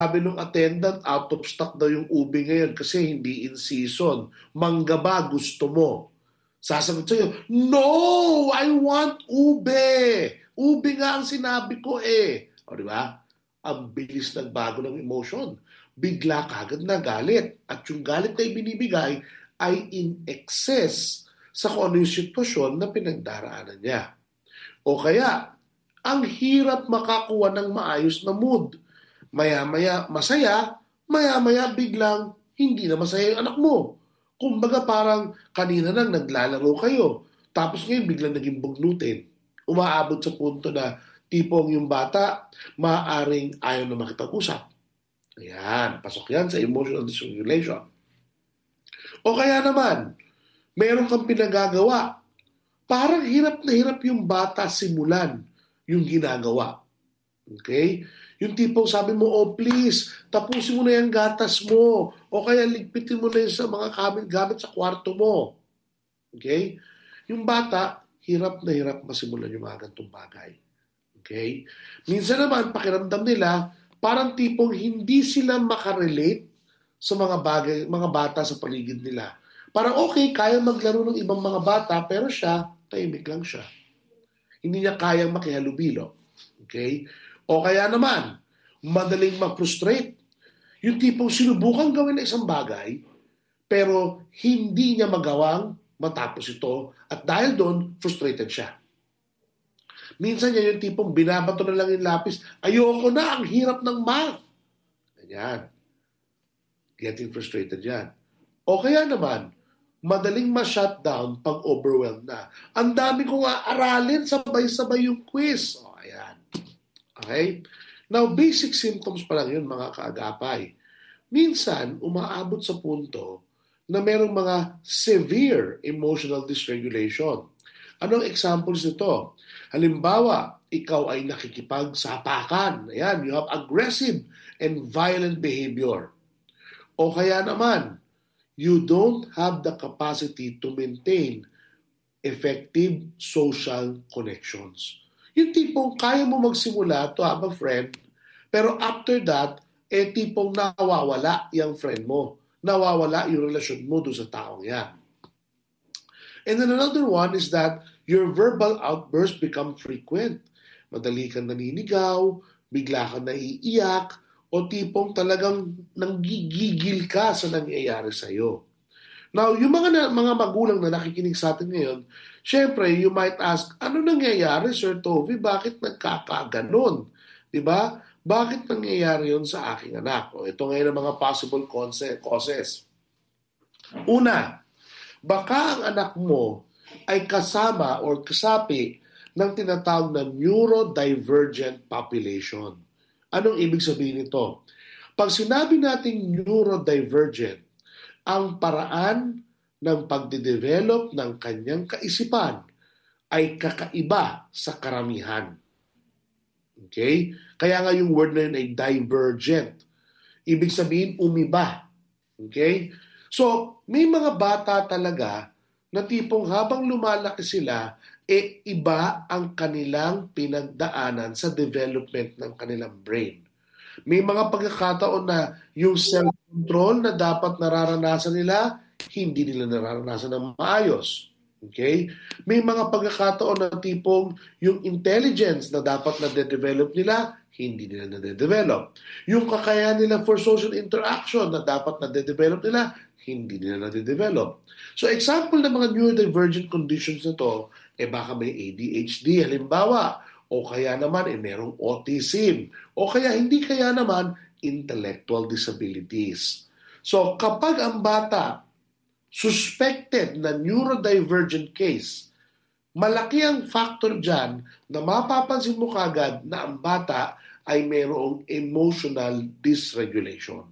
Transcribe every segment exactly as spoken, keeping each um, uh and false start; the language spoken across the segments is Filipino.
sabi nung attendant, out of stock daw yung ube ngayon kasi hindi in season. Mangga ba gusto mo? Sasagot sa'yo, no! I want ube! Ube nga ang sinabi ko eh. O di ba? Ang bilis nagbago ng emotion. Bigla kagad na galit. At yung galit na ibinibigay ay in excess sa kung ano yung sitwasyon na pinagdaraanan niya. O kaya, ang hirap makakuha ng maayos na mood. Maya-maya masaya, maya-maya biglang hindi na masaya yung anak mo. Kumbaga parang kanina lang naglalaro kayo, tapos ngayon biglang naging bugnutin. Umaabot sa punto na tipong yung bata maaaring ayaw na makipag-usap. Ayan, pasok yan sa emotional dysregulation. O kaya naman, meron kang pinagagawa. Parang hirap na hirap yung bata simulan yung ginagawa. Okay? Yung tipong sabi mo, oh please, tapusin mo na yung gatas mo. O kaya ligpitin mo na yun sa mga gamit sa kwarto mo. Okay? Yung bata, hirap na hirap masimulan yung mga gantong bagay. Okay? Minsan naman, pakiramdam nila, parang tipong hindi sila makarelate sa mga bagay, mga bata sa paligid nila. Parang okay, kaya maglaro ng ibang mga bata, pero siya, tahimik lang siya. Hindi niya kayang makihalubilo. Okay? O kaya naman, madaling ma-frustrate. Yung tipong sinubukan gawin na isang bagay, pero hindi niya magawang matapos ito, at dahil doon, frustrated siya. Minsan yan yung tipong binabato na lang yung lapis, ayoko na, ang hirap ng math. Ganyan. Getting frustrated yan. O kaya naman, madaling ma-shutdown pag overwhelmed na. Ang dami kong aaralin, sabay-sabay yung quiz. O, ayan. Okay? Now, basic symptoms pa lang yun, mga kaagapay. Minsan, umaabot sa punto na merong mga severe emotional dysregulation. Anong examples nito? Halimbawa, ikaw ay nakikipagsapakan. Ayan, you have aggressive and violent behavior. O kaya naman, you don't have the capacity to maintain effective social connections. Yung tipong kaya mo magsimula to have a friend, pero after that, eh tipong nawawala yung friend mo. Nawawala yung relasyon mo doon sa taong yan. And then another one is that your verbal outbursts become frequent. Madali kang naninigaw, bigla kang naiiyak, o tipong talagang nanggigigil ka sa nangyayari sa'yo. Now, yung mga, na, mga magulang na nakikinig sa atin ngayon, syempre, you might ask, ano nangyayari, Sir Toby? Bakit nagkakaganon? Diba? Bakit nangyayari yun sa aking anak? O, ito ngayon ang mga possible causes. Una, baka ang anak mo ay kasama or kasapi ng tinatawag na neurodivergent population. Anong ibig sabihin nito? Pag sinabi nating neurodivergent, ang paraan ng pagde-develop ng kanyang kaisipan ay kakaiba sa karamihan. Okay? Kaya nga yung word na yun ay divergent. Ibig sabihin, umiba. Okay? So, may mga bata talaga na tipong habang lumalaki sila, e iba ang kanilang pinagdaanan sa development ng kanilang brain. May mga pagkakataon na yung self-control na dapat nararanasan nila, hindi nila nararanasan ng maayos. Okay? May mga pagkakataon na tipong yung intelligence na dapat na-develop nila, hindi nila na-develop. Yung kakayahan nila for social interaction na dapat na-develop nila, hindi nila na-develop. So example ng mga neurodivergent conditions na to, eh baka may A D H D halimbawa, o kaya naman eh merong autism, o kaya hindi kaya naman intellectual disabilities. So kapag ang bata suspected na neurodivergent case, malaki ang factor dyan na mapapansin mo kagad na ang bata ay mayroong emotional dysregulation.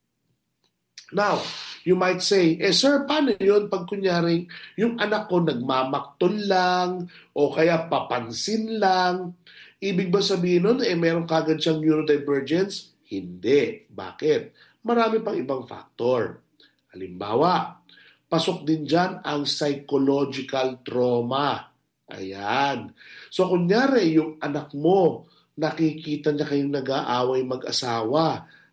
Now, you might say, eh sir, paano yun pag kunyaring yung anak ko nagmamaktol lang o kaya papansin lang? Ibig ba sabihin nun, eh meron kagad siyang neurodivergence? Hindi. Bakit? Marami pang ibang factor. Halimbawa, pasok din dyan ang psychological trauma. Ayan. So kunyari, yung anak mo, nakikita niya kayong nag-aaway mag-asawa,